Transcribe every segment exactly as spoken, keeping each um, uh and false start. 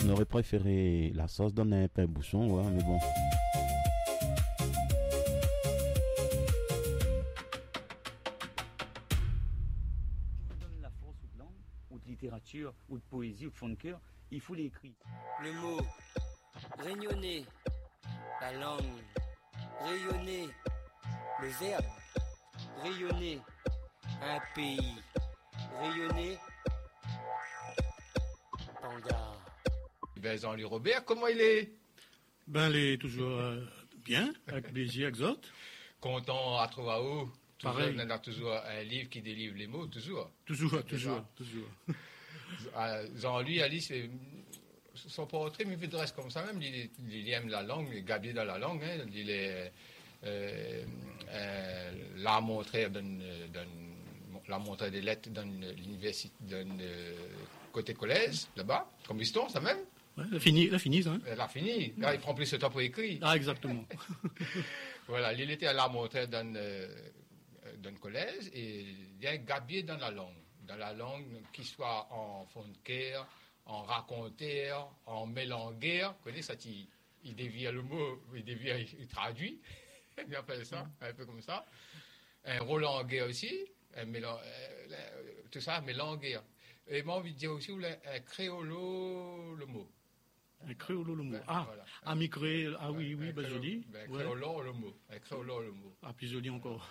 On aurait préféré la sauce dans un pain bouchon, ouais, mais bon. Donne la force ou de langue, ou de littérature, ou de poésie, ou de fond de cœur, il faut l'écrire. Le mot rayonner, la langue, rayonner, le verbe, rayonner, un pays, rayonner, Panga. Ben Jean-Louis Robert, comment il est? Ben, il est toujours euh, bien, avec plaisir, exote. Content à trouver à où? Pareil. On a toujours un livre qui délivre les mots, toujours. Toujours, toujours, toujours. Jean-Louis, Alice, son portrait me dresse comme ça même. Il, il aime la langue, il est gabier dans la langue. Hein. Il est euh, euh, l'a montré l'a montré des lettres dans l'université, dans le côté collège, là-bas, comme Biston, ça même. Ouais, elle a fini, elle a fini, ça. Hein? Elle a fini. Là, il prend plus de temps pour écrire. Ah, exactement. Voilà, il était à la montré dans, euh, dans le collège et il y a un gabier dans la langue. Dans la langue, qu'il soit en fondaire, en raconteur, en mélangueur. Vous connaissez ça, il, il dévie le mot, il dévie, il traduit. Il appelle ça, un peu comme ça. Un rolangueur aussi. Un mélang, euh, tout ça, mélangueur. Et moi, envie de dire aussi, un créolo le mot. Un créolo le mot. Ben, ah, voilà. ah, mi-cré, ah oui, oui, ben créolo, joli. Ben, ouais. créolo le mot. Un créolo le mot. Ah, plus joli encore.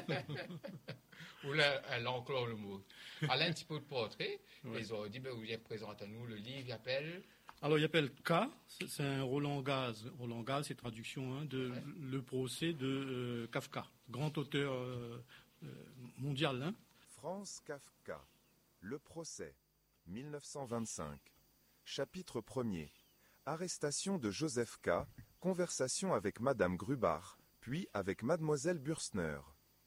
Ou là, un l'enclos le mot. Alors, un petit peu de portrait. Ouais. Ils ont dit, ben, vous présente à nous le livre, il appelle. Alors, il appelle K, c'est un Roland Gaz. Roland Gaz, c'est traduction hein, de ouais. Le procès de euh, Kafka, grand auteur euh, euh, mondial. Hein. Franz Kafka, Le procès, mille neuf cent vingt-cinq. Chapitre premier. Arrestation de Joseph K, conversation avec Madame Grubach, puis avec Mademoiselle Bürstner.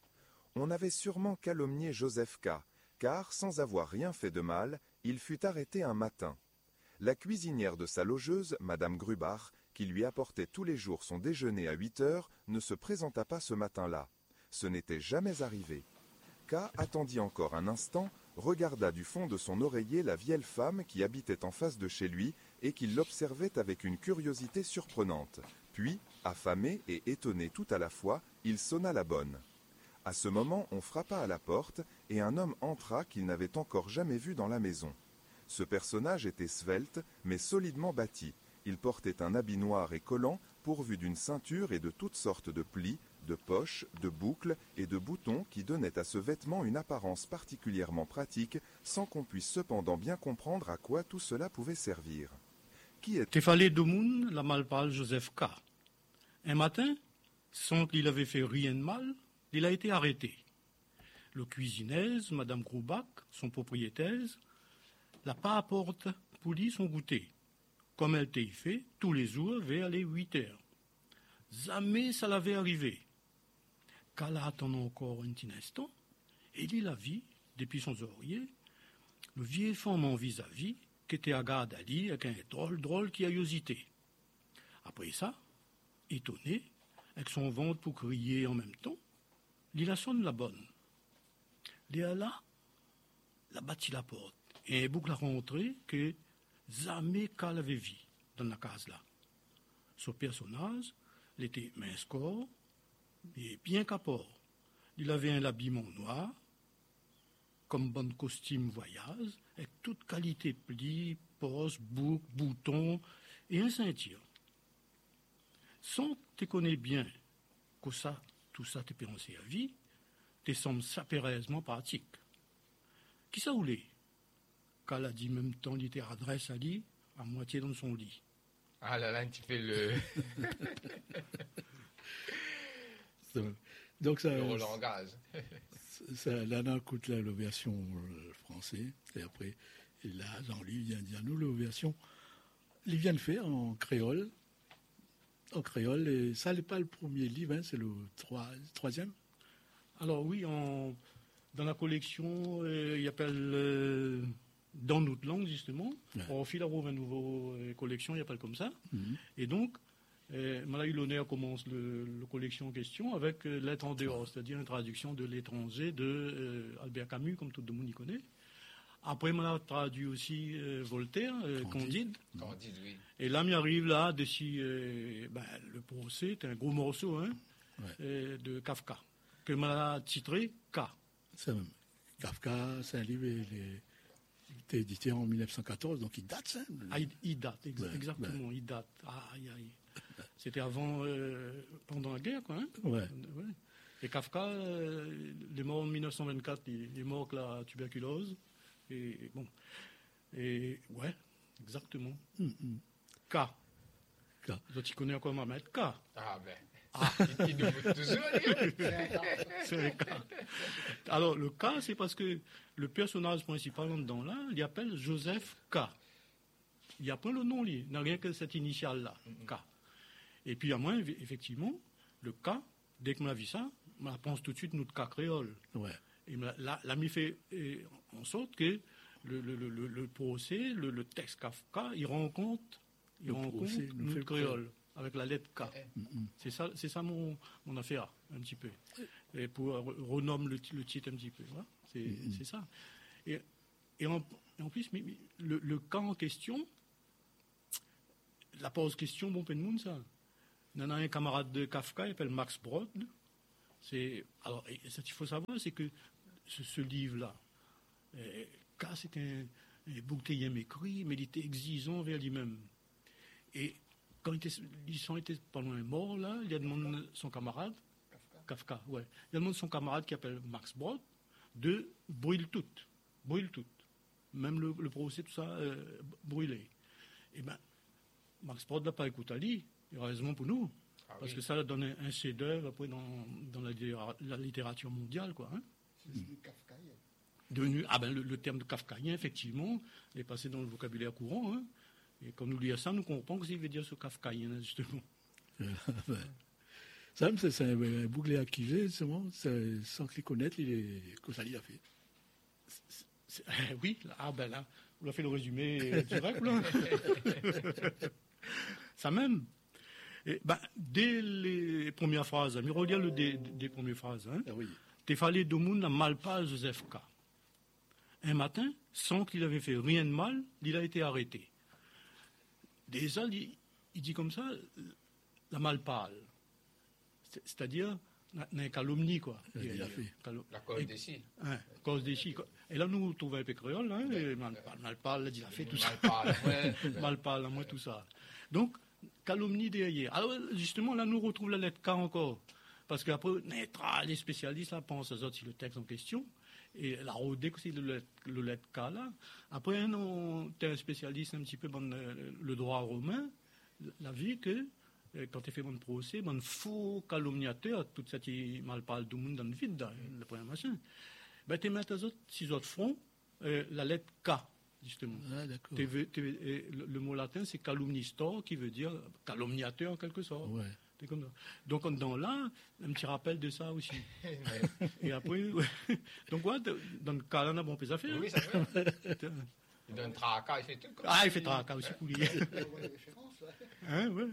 On avait sûrement calomnié Joseph K, car, sans avoir rien fait de mal, il fut arrêté un matin. La cuisinière de sa logeuse, Madame Grubach, qui lui apportait tous les jours son déjeuner à huit heures, ne se présenta pas ce matin-là. Ce n'était jamais arrivé. K attendit encore un instant, regarda du fond de son oreiller la vieille femme qui habitait en face de chez lui et qui l'observait avec une curiosité surprenante. Puis, affamé et étonné tout à la fois, il sonna la bonne. À ce moment, on frappa à la porte et un homme entra qu'il n'avait encore jamais vu dans la maison. Ce personnage était svelte, mais solidement bâti. Il portait un habit noir et collant, pourvu d'une ceinture et de toutes sortes de plis, de poches, de boucles et de boutons qui donnaient à ce vêtement une apparence particulièrement pratique, sans qu'on puisse cependant bien comprendre à quoi tout cela pouvait servir. Qui était Tefalé Domoun, la malpale Joseph K. Un matin, sans qu'il avait fait rien de mal, il a été arrêté. Le cuisinaise, Madame Grubach, son propriétaire, l'a pas apporté pour lui son goûter. Comme elle t'y fait, tous les jours vers les huit heures. Jamais ça l'avait arrivé. Qu'elle attend encore un petit instant, et il a vu, depuis son oreiller, le vieil femme en vis-à-vis, qui était à garde à lui avec un drôle, drôle curiosité. Après ça, étonné, avec son ventre pour crier en même temps, il a sonné la bonne. Il est là, il a battu la porte, et un boucle à rentrer que jamais qu'elle avait vu dans la case là. Ce personnage, il était mince corps, et bien caport. Il avait un habillement noir, comme bon costume voyage, avec toute qualité plis, poches, boucles, boutons et un ceinture. Sans te connaître bien que ça, tout ça te peut en servir, te semble sapéreusement pratique. Qui ça voulait? Qu'elle a dit même temps, il était adresse à lui, à moitié dans son lit. Ah là là, un petit peu le... Donc ça, le Roland Gaz. Ça, là, on écoute la, la version euh, française, et après, et là, Jean-Louis vient dire nous, la version, il vient de faire en créole, en créole, et ça n'est pas le premier livre, hein, c'est le trois, troisième. Alors oui, en, dans la collection, euh, il appelle euh, dans notre langue, justement, ouais. On file à une nouvelle collection, il appelle comme ça, mm-hmm. Et donc, Euh, Malayu L'Honneur commence le, le collection en question avec euh, Lettre en dehors, c'est-à-dire une traduction de L'étranger de euh, Albert Camus, comme tout le monde y connaît. Après, on a traduit aussi euh, Voltaire, euh, Candide. Candide, oui. Et là, m'y arrive là, dessus, euh, ben, le procès, c'est un gros morceau hein, Ouais. euh, de Kafka, que m'a titré K. C'est même. Kafka, c'est un livre, il est- il était édité en mille neuf cent quatorze, donc il date, ça. Ah, il, il date, ex- Ouais, exactement, il date. Ah, aïe, aïe. C'était avant, euh, pendant la guerre, quoi. Hein. Ouais. Ouais. Et Kafka, euh, il est mort en mille neuf cent vingt-quatre, il il est mort avec la tuberculose. Et bon. Et ouais, exactement. Hum, hum. K. K. Toi, tu connais encore ma maître K. Ah ben, il, il nous faut toujours lire. C'est le K. Alors, le K, c'est parce que le personnage principal là-dedans, là, il appelle Joseph K. Il n'y a pas le nom, lui. Il n'a rien que cette initiale-là, K. Et puis, à moi, effectivement, le K, dès que m'a vu ça, je pense tout de suite notre K créole. Ouais. Et m'a- là, là, m'y fait euh, en sorte que le, le, le, le- le procès, le, le texte Kafka, il rend compte, il Le rend compte procès nous notre fait créole, avec la lettre K. Hum, hum. C'est ça, c'est ça mon, mon affaire, un petit peu. Et pour euh, renommer le, le titre un petit peu. Voilà. C'est, Mhm. c'est ça. Et, et, en, et en plus, mais- mais le, le cas en question, la pose question, bon, peine monde, ça. Il y en a un camarade de Kafka, il s'appelle Max Brod. C'est, alors, et ce qu'il faut savoir, c'est que ce, ce livre-là, euh, K, c'est un, un bouquet écrit, mais il était exigeant vers lui-même. Et quand il était, ils sont été pas loin morts, là, il a demandé son camarade, Kafka, ouais, il a demandé son camarade qui s'appelle Max Brod de brûler tout, brûler tout. Même le, le procès, tout ça, euh, brûlé. Et bien, Max Brod n'a pas écouté à lui, heureusement pour nous, Ah parce oui. que ça a donné un chef-d'œuvre après dans, dans la, littéra- la littérature mondiale, quoi. Hein. Devenu, ah ben, le, le terme de kafkaïen, effectivement, est passé dans le vocabulaire courant. Hein. Et quand nous lisons ça, nous comprenons ce qu'il veut dire ce kafkaïen, hein, justement. Ça, c'est c'est un, un bouclier activé, justement, c'est- sans qu'il connaisse, il est, que ça lui a fait. C'est- eh oui, là, ah ben là, vous l'avez fait le résumé euh, direct, là. Ça même. Et, ben, dès les premières phrases, mais regarde le des, des premières phrases. Hein. Ah oui. T'es fallé de monde n'a mal pas Joseph K. Un matin, sans qu'il avait fait rien de mal, il a été arrêté. Déjà, il, il dit comme ça, la malpale. C'est- C'est-à-dire, la- la calomnie, quoi. Il a Il- il- fait. calo- La cause et- des cils. Hein, cause des chi, quoi. Et là, nous trouvons un peu créole, hein, et malpale, malpale, il a fait tout ça. Mal parle, ouais. Mal parle, moi, tout ça. Donc, calomnie derrière. Alors, justement, là, nous retrouvons la lettre K encore. Parce qu'après, naîtra, les spécialistes là, pensent aux autres sur le texte en question. Et la rodée, c'est le lettre, le lettre K là. Après, on es un spécialiste un petit peu dans le, le droit romain. La vie que, euh, quand tu fais mon procès, mon faux calomniateur, tout ça qui mal parle du monde dans le vide, là, le premier machin. Ben, tu mets aux autres, six autres fronts, euh, la lettre K, justement. Ah, d'accord. T'es ve- t'es- et le, le mot latin, c'est calumnistor, qui veut dire calomniateur en quelque sorte. Ouais. C'est comme ça. Donc, on- dans là, un petit rappel de ça aussi. Et après, ouais. Donc, ouais, de- dans le cas là, on a bon peu affaires. Oui, c'est vrai. Il donne tracas, il fait tout. Ah, il fait tracas aussi pour lui. Hein, ouais.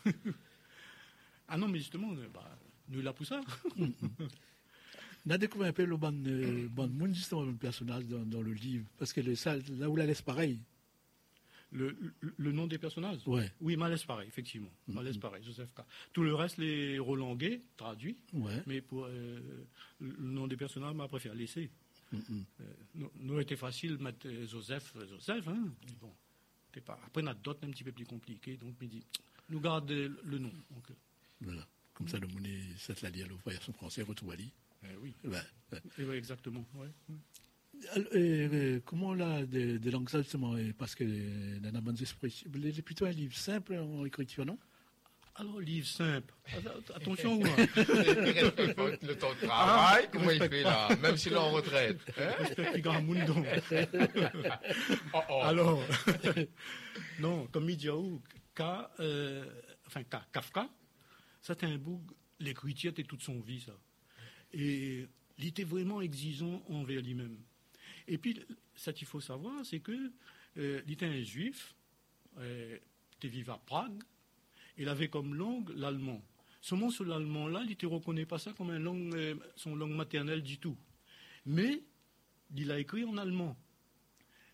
Ah non, mais justement, euh, bah, nous là pour ça. On a découvert un peu le bon, euh, bon monde, justement, le personnage dans, dans le livre. Parce que le, ça, là où la laisse pareil. Le, le, le nom des personnages. Ouais. Oui, Malaise pareil, effectivement. Mhm. Malaise pareil, Joseph K. Tout le reste, les relangués, traduits. Ouais. Mais pour euh, le nom des personnages, m'a préféré laisser. Mhm. Euh, nous, nous, était facile de mettre euh, Joseph, euh, Joseph, hein. Mais bon, c'est pas. Après, on a d'autres un petit peu plus compliqués, donc il dit, nous garde euh, le nom. Donc, euh, Voilà. Comme ça, le monde est, ça te l'a dit à l'opération française, retrouve à lui. euh, oui, Ouais, ouais. Et ouais, exactement. Ouais. Alors, euh, euh, comment là, des, des langues ça, justement, euh, parce que euh, dans la bonne expression, c'est plutôt un livre simple en écriture, non? Alors, livre simple. Att- Attention, hein. Le temps de travail, comment il fait là, même s'il est en retraite. Hein? Respecte les grands mondes, donc. Oh, oh. Alors, non, comme il dit, oh, K, euh, enfin, K, Kafka, ça, c'est un bouc, l'écriture, c'était toute son vie, ça. Et il était vraiment exigeant envers lui-même. Et puis, ça qu'il faut savoir, c'est que euh, il était un juif, euh, il vivait à Prague, il avait comme langue l'allemand. Seulement, ce l'allemand-là, il ne reconnaît pas ça comme une langue, euh, son langue maternelle du tout. Mais, il a écrit en allemand.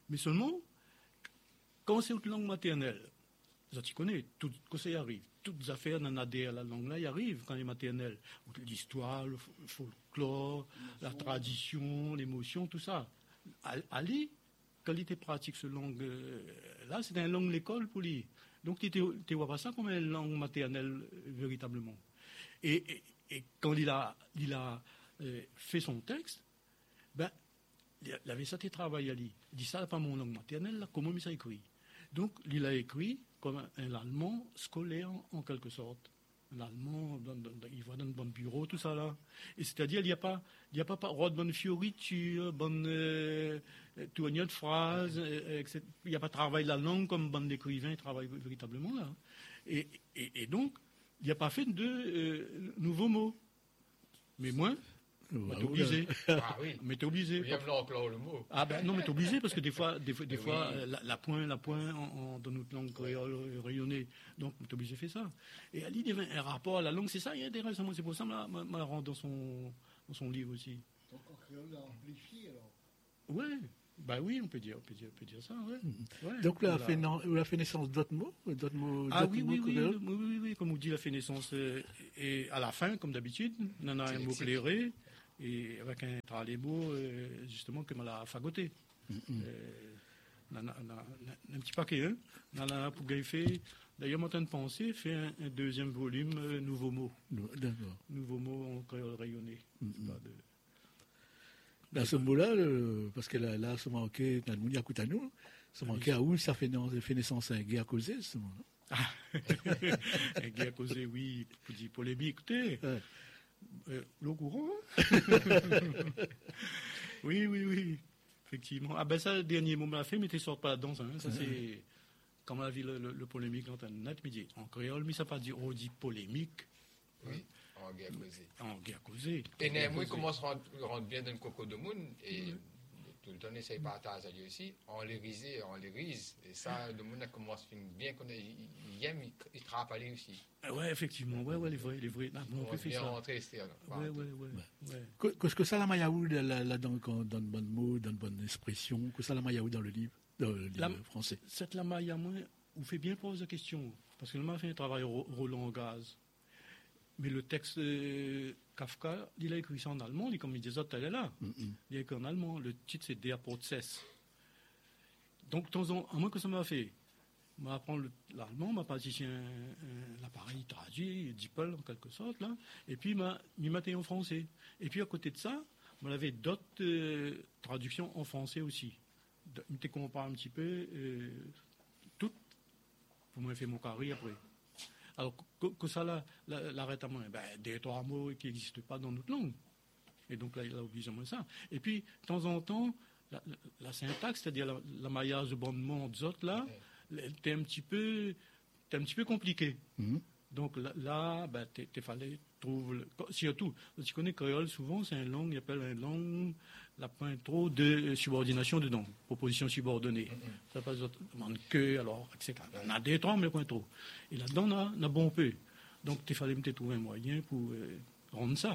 Mais seulement, quand c'est une langue maternelle, ça tu connais, tout, quand ça y arrive, toutes les affaires dans la la langue là, y arrivent quand elle est maternelle. L'histoire, le folklore, la tradition, l'émotion, tout ça. Allez, qualité pratique ce langue euh, là, c'est une langue de l'école pour lui. Donc tu ne vois pas ça comme une langue maternelle euh, véritablement. Et, et, et quand il a, il a euh, fait son texte, ben, il avait ça, il travaille à lui. Il dit ça, pas mon langue maternelle, là, comment il s'est écrit. Donc il a écrit comme un, un allemand scolaire en quelque sorte. L'allemand, il va dans un bon bureau, tout ça là. Et c'est-à-dire, il n'y a pas, il n'y a pas pas de bonne fioriture, bonne euh, tournure de phrases, euh, et cetera. Il n'y a pas de travail de la langue comme bon écrivain travaille véritablement là. Et, et, et donc, il n'y a pas fait de euh, nouveaux mots. Mais moi, mais t'es obligé. Ah oui. Mais t'es obligé. Il y a encore le mot. Ah ben non, mais t'es obligé parce que des fois, des fois, des fois oui. la, la pointe, la pointe en, en, dans notre langue créole rayonnée. Donc t'es obligé de faire ça. Et Ali, il y avait un rapport à la langue, c'est ça, il y a des raisons. C'est pour ça que je me rend dans son, dans son livre aussi. Donc en créole, l'a amplifié alors. Ouais. Ben oui, on peut dire, on peut dire, on peut dire ça. Ouais. Mm-hmm. Ouais. Donc là, voilà. On a fait naissance d'autres mots, d'autres mots. Ah d'autres oui, mots oui, oui, créoles. oui, oui, oui, comme on dit, la fait naissance. Euh, et à la fin, comme d'habitude, on en a un mot clairé. Et avec un tralémo, euh, justement, que m'a fagoté. Mm-hmm. Euh, nan, nan, nan, un petit paquet, hein. Nan, nan, pour gagner, d'ailleurs, moi, en train de penser, fait un, un deuxième volume, euh, nouveau mot. D'accord. Nouveau mot en créole rayonné. Mm-hmm. Pas de... Dans ce mot-là, le, parce que là, là, ça manquait, dans le monde, à nous, ça manquait à où ça fait, non, fait naissance à un guerre à causer, ce mot-là. Ah, un guerre à causer, oui, pour dire polémique, écoutez. Ouais. Euh, le courant Oui, oui, oui, effectivement. Ah ben ça, le dernier mot m'a fait, mais tu ne sors pas là-dedans. Hein. Ça, c'est, comme on a vu le, le, le polémique dans net, mais dit en créole, mais ça pas dire, on dit polémique. Oui, hein. En guerre causée. En guerre causée. Et néanmoins, comment on se rend, rend bien dans le coco de monde, et mm-hmm. tout le temps, on essaye de partager à lui aussi, on les rise, on les rise. Et ça, le monde commence à bien qu'on il aime, il travaille à lui aussi. Oui, effectivement, ouais, ouais, les vrais, les vrais. Ah, on peut faire ça. Rentrer, c'est ouais, ouais, ouais, ouais. Qu'est-ce que ça la mayaou là dans dans le bon mot, dans une bonne expression, que ça la mayaou dans le livre, dans le livre la, français. Cette la maya moi, vous fait bien poser la question parce que le m'a fait un travail Roland Gaz. Mais le texte euh, Kafka, il a écrit ça en allemand, il comme il disait elle est là. Mm-hmm. Il a écrit en allemand, le titre c'est Der Prozess. Donc de temps en temps, à moins que ça m'a fait on va apprendre l'allemand, m'a passé l'appareil traduit, Dippel en quelque sorte, là, et puis il m'a été en français. Et puis à côté de ça, on avait d'autres euh, traductions en français aussi. Il me compare un petit peu euh, toutes, pour me faire mon carré après. Alors que, que ça l'arrête à moi, ben, des trois mots qui n'existent pas dans notre langue. Et donc là, il a obligé moi ça. Et puis, de temps en temps, la, la, la syntaxe, c'est-à-dire la, la maillage de bondement des autres, là, t'es un petit peu, t'es un petit peu compliqué. Mm-hmm. Donc là, là ben, t'es fallait trouver, surtout, tu connais créole, souvent, c'est une langue, il appelle une langue, la pointe trop de subordination dedans, proposition subordonnée. Mm-hmm. Ça passe demande que, alors, et cetera. On a des trois, mais point trop. Et là-dedans, on a, on a bon peu. Donc, il fallait peut-être trouver un moyen pour euh, rendre ça.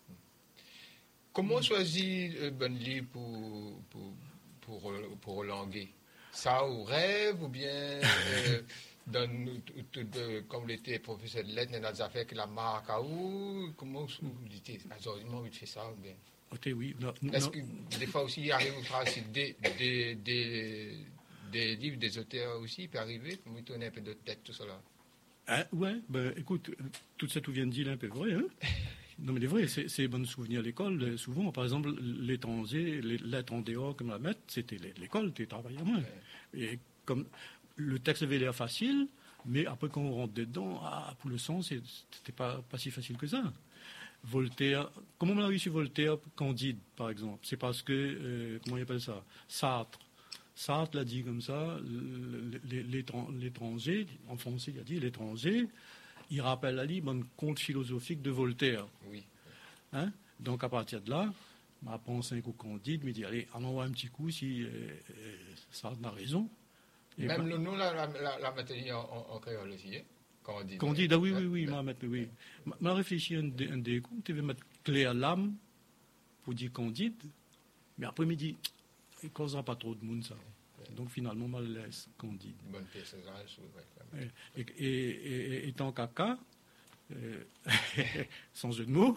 Comment choisir un bon livre pour, pour, pour, pour relanguer? Ça ou rêve, ou bien, euh, dans, tout, de, comme l'était professeur de lettres, dans des affaires que la marque à où, comment vous dites, absolument, il fait ça, ou bien? Okay, oui. Est-ce que des fois aussi, il arrive à faire des, des, des, des livres, des auteurs aussi, il peut arriver, pour me tourner un peu de tête, tout cela? Ah, ouais, ben, écoute, tout ça, tout vient de dire, un peu vrai, hein? Non, mais c'est vrai, c'est bon souvenir à l'école. Souvent, par exemple, l'étranger, les lettres en dehors, comme la mettre, c'était l'école, tu travaillais à moins. Et comme le texte avait l'air facile, mais après, quand on rentre dedans, ah, pour le sens, c'était pas, pas si facile que ça. Voltaire, comment on a réussi Voltaire, Candide, par exemple? C'est parce que, euh, comment il appelle ça? Sartre. Sartre l'a dit comme ça, l'étranger, en français, il a dit l'étranger. Il rappelle à lui un conte philosophique de Voltaire. Oui. Hein? Donc, à partir de là, ma pensée au Candide me dit, allez, allons voir un petit coup si euh, euh, ça a raison. Et même ben, le nom, la, la, la, la matériel en, en créole aussi, hein? Candide. Candide, ah oui, oui, oui, m'a mettre, oui. M'a réfléchi un, un des coups, tu veux mettre clé à l'âme pour dire Candide, mais après, il me dit, il ne causera pas trop de monde, ça. Donc finalement, malaise, candide. Bonne pièce d'âge, oui. Ouais, et, et, et, et étant caca, euh, sans jeu de mots,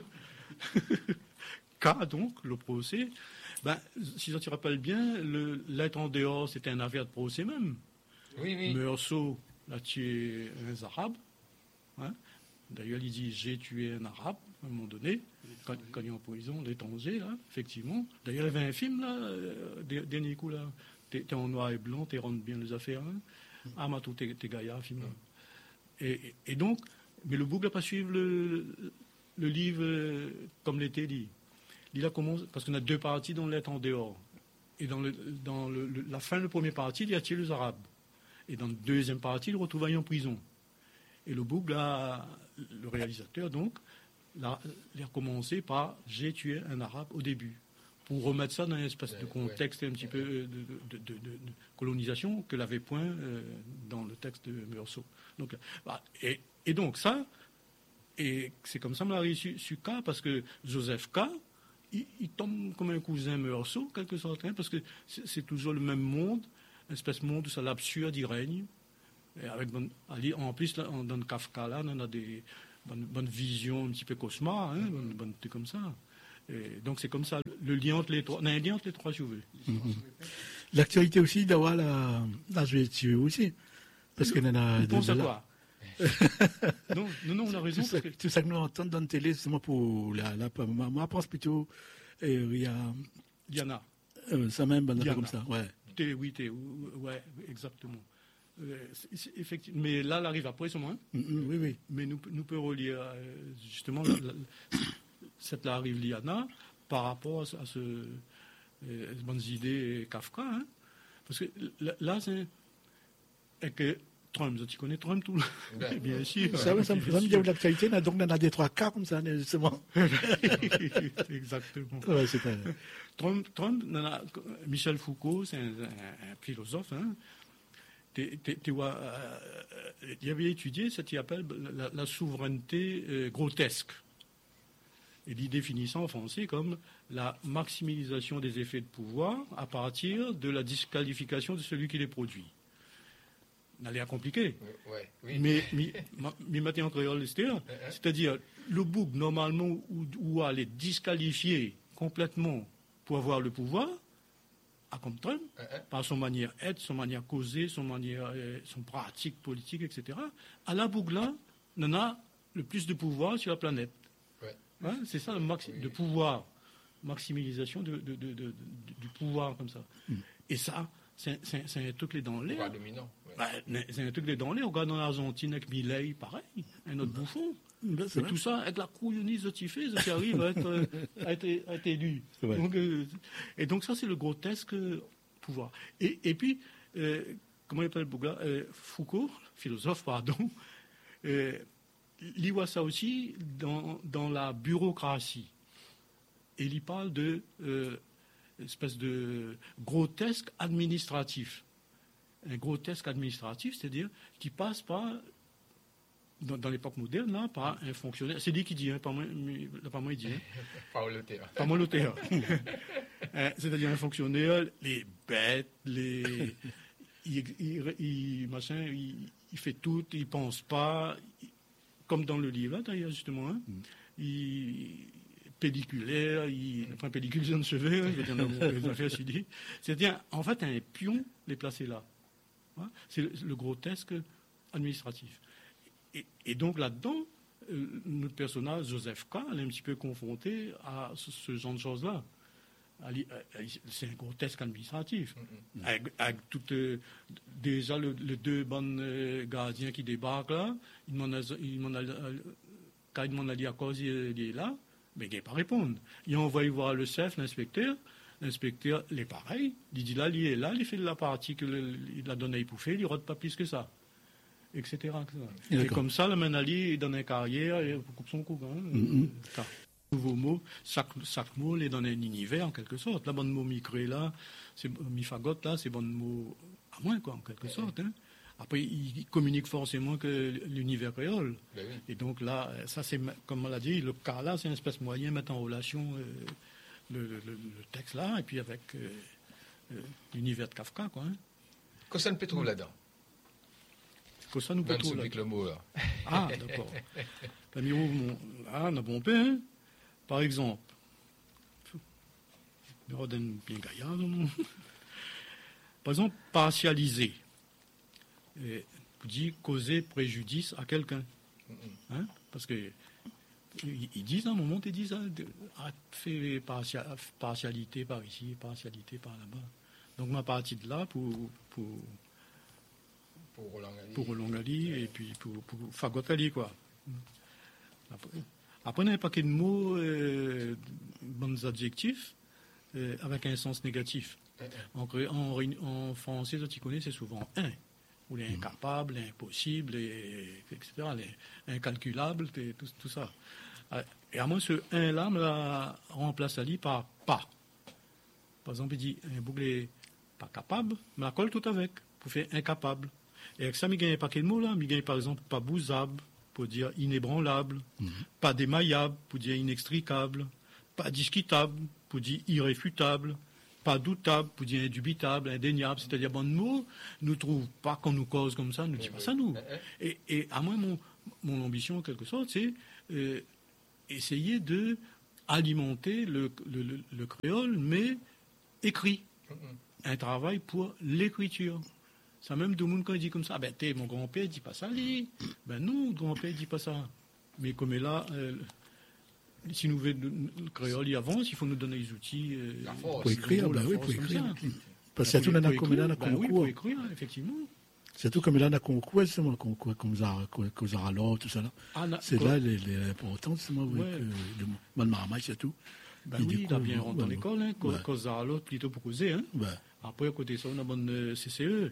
K donc, le procès, ben, si je te rappelle bien, le, l'être en dehors, c'était un affaire de procès même. Oui, oui. Meursault a tué un arabe. Hein. D'ailleurs, il dit j'ai tué un arabe à un moment donné, quand, quand il est en prison, l'étranger, là, effectivement. D'ailleurs, il y avait un film, là, euh, dernier coup, là, t'es, t'es en noir et blanc, t'es rentres bien les affaires. Hein. Ah, ma tout, t'es, t'es gaillard, film. Là. Et, et, et donc, mais le bouc n'a pas suivi le, le livre euh, comme l'était dit. Il a commencé, parce qu'on a deux parties dans l'être en dehors. Et dans, le, dans le, le, la fin de la première partie, il a tué les Arabes. Et dans la deuxième partie, il le retrouve en prison. Et le bouc, là, le réalisateur, donc, là, il a commencé par « j'ai tué un Arabe au début », pour remettre ça dans une espèce de contexte un petit peu de, de, de, de, de colonisation que l'avait point euh, dans le texte de Meursault. Donc, bah, et, et donc ça, et c'est comme ça que je suis su K, parce que Joseph K, il, il tombe comme un cousin Meursault, quelque sorte, hein, parce que c'est, c'est toujours le même monde, une espèce de monde où ça l'absurde, il règne. Et avec bon, en plus, là, dans le Kafka, là, on a des bonnes, bonnes visions un petit peu cauchemar, hein, bonnes, bonnes trucs comme ça. Et donc c'est comme ça, le lien entre les trois, on a un lien entre les trois, si vous voulez. Mm-hmm. L'actualité aussi d'avoir la, la joueture aussi, parce qu'on en a. On pense à quoi? non, non, non, on a raison. Tout ça, que... tout ça que nous entendons dans la télé, c'est moi pour la, la moi, je pense plutôt, euh, il y a. Diana. Euh, ça même, ben, comme ça, ouais. T'es, oui, t'es, ouais, exactement. Euh, c'est, c'est, effectivement, mais là, elle arrive après, sûrement. Hein? Mm-hmm, oui, oui. Mais nous, nous peut relier euh, justement la, la, cette là arrive Liana par rapport à, à ce euh, bonnes idées Kafka, hein? Parce que là, c'est et que Trump, tu connais Trump tout ben, bien sûr. Ça, ça, ça me dit de l'actualité, donc on a des trois cas comme ça, justement. Exactement. Ouais, c'est un... Trump, Trump a, Michel Foucault, c'est un, un, un philosophe, hein? Tu vois, euh, il avait étudié ce qu'il appelle la, la souveraineté euh, grotesque. Et il définit ça en français comme la maximisation des effets de pouvoir à partir de la disqualification de celui qui les produit. Ça a l'air compliqué. Ouais, oui. Mais, mais, mais maintenant en créole, c'est-à-dire le bouc, normalement, où, où aller disqualifier complètement pour avoir le pouvoir, à comme Trump, uh-huh. par son manière d'être, son manière causer, son manière, euh, son pratique politique, et cetera. À la Bougla, on a le plus de pouvoir sur la planète. Ouais. Hein, c'est ça le maxi- oui. de pouvoir, maximisation de, de, de, de, de, du pouvoir comme ça. Mm. Et ça, c'est, c'est, c'est un truc les dans l'air. dominant. Ouais. Bah, c'est un truc les dans l'air. On regarde en Argentine avec Milei, pareil, un autre mm. bouffon. Ben, et tout ça avec la couillonnise de Tifé, ça qui arrive à être, euh, à être, à être élu. Donc, euh, et donc ça, c'est le grotesque pouvoir. Et, et puis, euh, comment il appelle Bougla euh, Foucault, philosophe, pardon, euh, il voit ça aussi dans, dans la bureaucratie. Et il parle de euh, espèce de grotesque administratif. Un grotesque administratif, c'est-à-dire qui passe par... Dans, dans l'époque moderne, là, par un fonctionnaire. C'est lui qui dit, hein, pas moi, pas moi il dit. Hein. Pas l'auteur. Pas moi l'auteur. hein, c'est-à-dire un fonctionnaire, les bêtes, les. il, il, il, machin, il, il fait tout, il pense pas. Il, comme dans le livre, là, d'ailleurs, justement. Hein, mm. Il. Pelliculaire, il. Enfin, pellicule sur le cheveu, hein, je veux dire, dans les affaires, je dis. C'est-à-dire, en fait, un pion les placer là. Hein, c'est le, le grotesque administratif. Et, et donc là-dedans, euh, notre personnage, Joseph K, elle est un petit peu confronté à ce, ce genre de choses-là. Elle, elle, c'est un grotesque administratif. Mm-hmm. Avec, avec tout, euh, déjà, le, les deux bons euh, gardiens qui débarquent là, ils demandent à, ils demandent à, quand ils demandent à dire à cause il est là, mais il ne va pas répondre. Ils ont envoyé voir le chef, l'inspecteur. L'inspecteur, il est pareil. Il dit là, il est là, il fait de la partie qu'il a donnée à bouffer, il ne rote pas plus que ça. Etc. Et, et comme ça, le Menali dans une carrière, il coupe son coup. Hein. Mm-hmm. Nouveau mot, chaque, chaque mot est dans un univers en quelque sorte. La bonne mot micré là, c'est mifagote là, c'est bon mot à moins quoi en quelque sorte. Hein. Après, il communique forcément que l'univers créole. Ben oui. Et donc là, ça c'est comme on l'a dit, le cas là, c'est une espèce moyen de mettre en relation euh, le, le, le texte là, et puis avec euh, euh, l'univers de Kafka, quoi. Hein. Qu'est-ce que ça ne peut trouver là-dedans? Que ça nous peut Donne trouver celui que le mot, là. Ah, d'accord. La miro, mon... ah, on a bon pain, hein. Par exemple, miro donne bien gaillard, non? Par exemple, partialiser. Et, vous dites causer préjudice à quelqu'un. Hein? Parce que ils disent à un moment, ils disent, hein, de, ah, fait partial, partialité par ici, partialité par là-bas. Donc ma partie de là pour pour pour Roland Gali, pour Roland Gali et puis pour pour Fagot Ali, quoi. Après, après on a un paquet de mots, euh, bons adjectifs euh, avec un sens négatif. En, en, en français, tu connais, c'est souvent un. Ou l'incapable, l'impossible, et, etc., l'incalculable, tout, tout ça. Et à moi, ce un-là me la remplace Ali par pas. Par exemple, il dit un bouclier pas capable, mais la colle tout avec, pour faire incapable. Et avec ça, il gagne un paquet de mots là. Il gagne par exemple pas bousable, pour dire inébranlable, mm-hmm. pas démaillable, pour dire inextricable, pas discutable, pour dire irréfutable, pas doutable, pour dire indubitable, indéniable, c'est-à-dire bon mot, nous trouve pas qu'on nous cause comme ça, nous dit pas ça nous. Et, et à moi, mon, mon ambition en quelque sorte, c'est euh, essayer de alimenter le, le, le, le créole, mais écrit. Un travail pour l'écriture. Ça même de monde quand il dit comme ça, ben t'es mon grand-père dit pas ça, lui. Ben non, grand-père dit pas ça. Mais comme est là. Euh, Si nous voulons le créole y avance, il faut nous donner les outils. Euh, pour écrire, ben oui, pour écrire. Parce que c'est tout là, comme là, ben oui, pour écrire, effectivement. C'est tout comme là, on concours, justement, comme ça, comme ça, alors, tout ça là. Ah, c'est là l'important, c'est moi, que le mal maramaille, c'est tout. Ben oui, il a bien rentré dans l'école, hein, cause à l'autre, plutôt pour causer, hein. Après, à côté de ça, on a bonne C C E.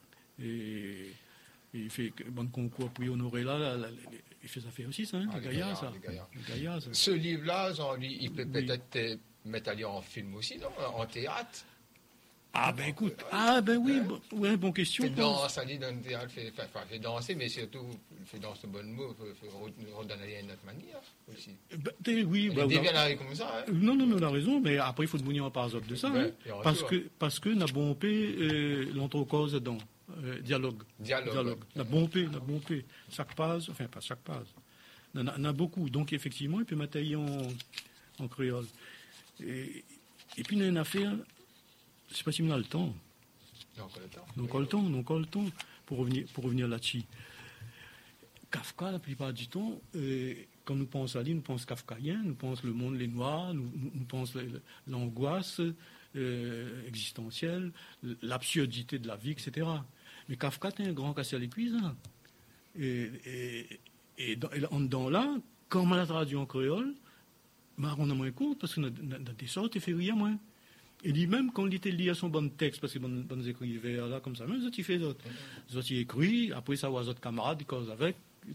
Et il fait bon concours pour honorer là, il fait ça fait aussi ça, hein, ah, les gaillards, ça. Les gaillards, ça. Ce livre-là, il peut oui. peut-être mettre aller en film aussi, non? En théâtre? Ah ben écoute, ah ben oui, bon, ouais, bonne question. Fait danse, aller dans le théâtre, fait, fait, fait danser, mais surtout, fait danser un bon mot, fait redonner une autre manière aussi. Ben, oui, bah, il devient comme ça, hein? Non, non, mais on a raison, mais après il faut devenir en par de ça, ben, hein, parce que parce que n'a bon paix euh, l'entrecause dans euh, dialogue. Dialogue. dialogue. N'a bon paix, n'a bon paix. Chaque page, enfin pas chaque page. Il y en a beaucoup, donc effectivement, il peut mettre en en créole. Et, et puis il y a une affaire. Je ne sais pas si on a le temps. Non, encore le temps. Donc, le temps, donc, le temps pour revenir, pour revenir là-dessus. Kafka, la plupart du temps, euh, quand nous pensons à lui, nous pensons kafkaïen, nous pensons le monde, les noirs, nous, nous, nous pensons l'angoisse euh, existentielle, l'absurdité de la vie, et cetera. Mais Kafka est un grand cassé à l'épuise. Hein. Et, et, et, dans, et en dedans là, quand on l'a traduit en créole, bah, on a moins compte parce que dans des sortes, il fait rien moins. Et lui-même, quand il était lié à son bon texte, parce que bon, bon écrivains là, comme ça, même ça, il fait d'autres. Il écrit, après ça, voit d'autres camarades, il cause avec.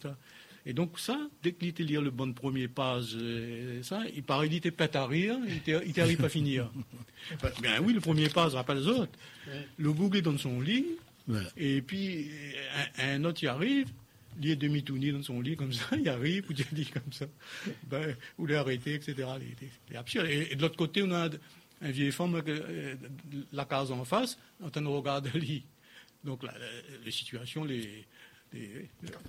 Et donc, ça, dès qu'il était lire le bon premier page, ça, il paraît qu'il était pète à rire, il n'arrive pas à finir. Bien oui, le premier page, rappelle les autres. Le boucle est dans son lit, ouais. Et puis, un, un autre y arrive, il est demi-tourné dans son lit, comme ça, il arrive, ou il dit comme ça, ben, ou il arrêté, et cetera. C'est absurde. Et, et de l'autre côté, on a un vieille femme, euh, la case en face, en train de regarder le lit. Donc, la, la, les situations, les, les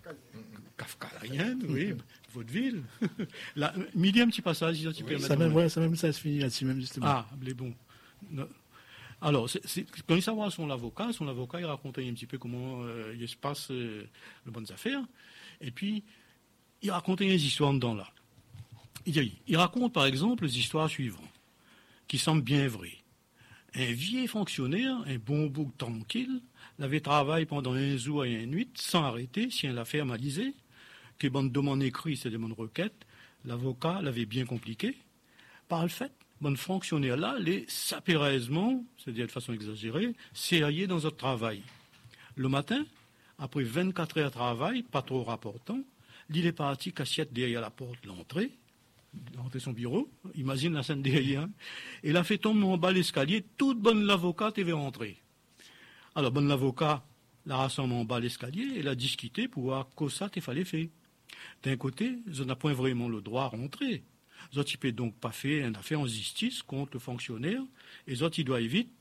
kafkaïennes, oui, vaudeville. La, midi, un petit passage, si oui, ça, même, ouais, ça même, ça se finit là-dessus même, justement. Ah, mais bon. Non. Alors, c'est, c'est, quand il savoir son avocat, son avocat, il racontait un petit peu comment euh, il se passe euh, les bonnes affaires. Et puis, il racontait des histoires dedans là. Il, il raconte, par exemple, les histoires suivantes, qui semblent bien vraies. Un vieil fonctionnaire, un bon bouc tranquille, l'avait travaillé pendant un jour et une nuit, sans arrêter, si une affaire malisée, que bonne demande écrite, c'est des bonnes requêtes, l'avocat l'avait bien compliqué. Par le fait, bon fonctionnaire là, les sapéreusement, c'est-à-dire de façon exagérée, sérieux dans notre travail. Le matin, après vingt-quatre heures de travail, pas trop rapportant, il est parti cassette derrière la porte de l'entrée, d'entrer son bureau, imagine la scène derrière, et il a fait tomber en bas l'escalier, toute bonne l'avocate était rentrée. Alors, bonne l'avocat l'a rassemblé en bas l'escalier et l'a discuté pour voir quoi ça qu'il fallait faire. D'un côté, je n'ai point vraiment le droit à rentrer. Zot, il peut donc pas faire une affaire en justice contre le fonctionnaire, et Zot, il doit éviter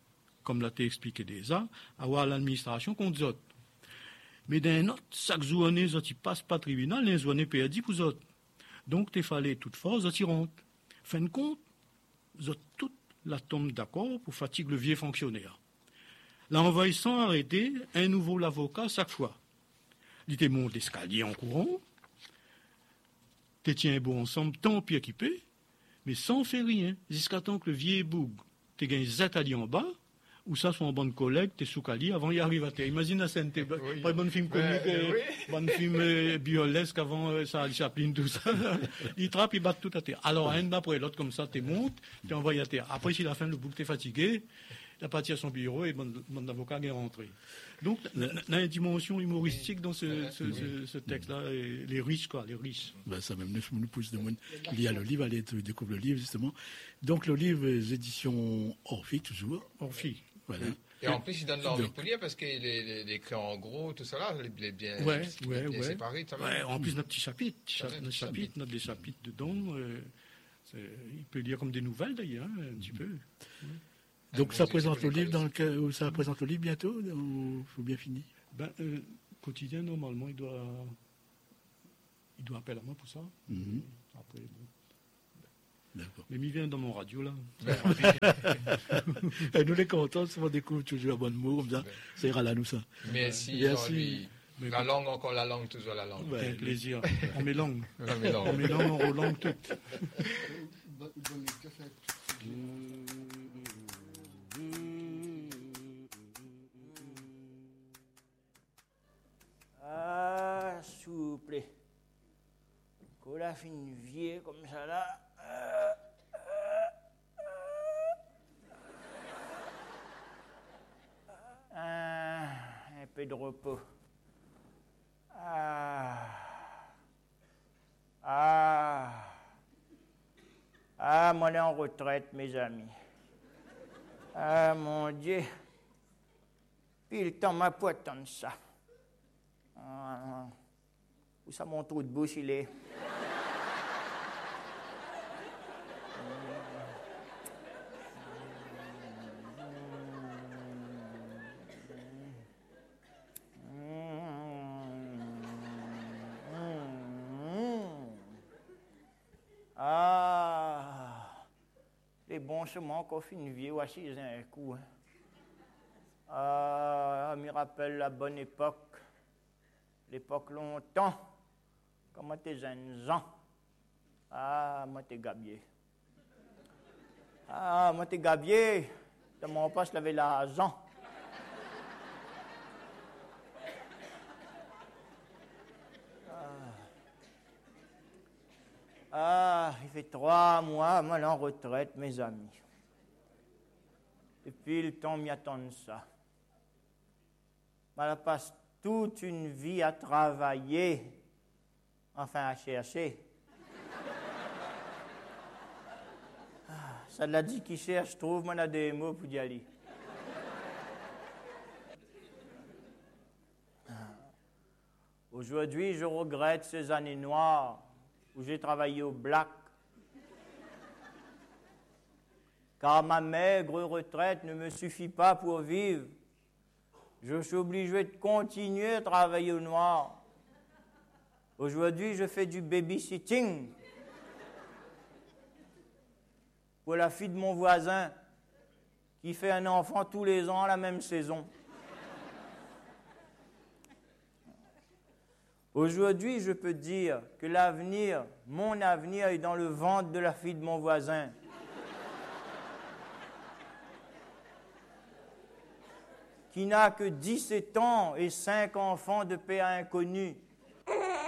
comme l'a expliqué déjà, avoir l'administration contre eux. Mais d'un autre, chaque journée, ils passent pas tribunal, les journées perdues pour eux. Donc, il fallait toute force, ils rentrent. Fin de compte, ils ont toute la tombe d'accord pour fatiguer le vieux fonctionnaire. Là, on va sans arrêter un nouveau l'avocat chaque fois. Il te monte l'escalier en courant, te tient bon ensemble, tant pis équipé, mais sans faire rien, jusqu'à temps que le vieux boug te gagne z'atali en bas, ou ça soit en bonne collègue, t'es sous cali, avant y arrive à terre. Imagine la scène, t'es Oui. pas un bon film comique, Euh, euh, oui. bon film euh, burlesque avant euh, ça, Chaplin, tout ça. Ils trappent, ils battent tout à terre. Alors, un après l'autre, comme ça, t'es monte, t'es envoyé à terre. Après, si la fin, le bouc, t'es fatigué, t'as parti à son bureau et mon, mon avocat est rentré. Donc, il y a une dimension humoristique dans ce, ce, ce, ce texte-là, et les riches, quoi, les riches. Ben, ça même nous, nous pousse de moins. Il y a le livre, allez, tu découvres le livre, justement. Donc, le livre, les éditions Orphy, toujours. Orphy. Voilà. Et en plus, il donne l'envie Donc. de lire parce qu'il est écrit en gros, tout ça là, il est bien, Ouais, il est ouais, bien ouais. séparé. Ça va. Ouais, en plus, notre petit chapitre, petit Ouais, cha- petit notre chapitre, chapitre. notre des chapitres dedans. Euh, c'est- il peut lire comme des nouvelles, d'ailleurs, hein, un petit peu. Donc, bon, ça c'est- présente c'est le pour livre l'école dans lequel, ou ça présente le livre bientôt, ou faut bien finir? Ben, euh, quotidien, normalement, il doit, il doit appeler à moi pour ça. Mhm. Après, bon. D'accord. Mais il vient dans mon radio, là. Et nous, les contents, on découvre toujours un bon mot, comme ça, ça ira là, nous, ça. Merci, Merci. Jean-Louis. Mais La écoute, langue, encore la langue, toujours la langue. Ouais. c'est un plaisir. On mélange. La mélange. On mélange, on relangue tout. Bonne bonne cassette. Ah, s'il vous plaît. Qu'on la fin vieille comme ça là. Euh, euh, euh, un peu de repos. Ah. Ah. Ah, moi, on est en retraite, mes amis. Ah, mon Dieu. Puis le temps m'a pas tant ça. Ah, où ça, mon trou de bouche, il est? Ah, les bons chemins qu'on fait une vie, voici un coup. Hein. Ah, me rappelle la bonne époque, l'époque longtemps, comment t'es jeunes gens. Ah, moi t'es gabier. Ah, moi t'es gabier, de mon poste l'avait l'argent. Ah, il fait trois mois, moi, là, en retraite, mes amis. Et puis, le temps m'y attend ça. Elle passe toute une vie à travailler, enfin à chercher. Ah, ça l'a dit qui cherche, trouve, moi, on a des mots pour y aller. Ah. Aujourd'hui, je regrette ces années noires où j'ai travaillé au black. Car ma maigre retraite ne me suffit pas pour vivre. Je suis obligé de continuer à travailler au noir. Aujourd'hui, je fais du babysitting pour la fille de mon voisin qui fait un enfant tous les ans à la même saison. Aujourd'hui, je peux dire que l'avenir, mon avenir est dans le ventre de la fille de mon voisin. Qui n'a que dix-sept ans et cinq enfants de père inconnu.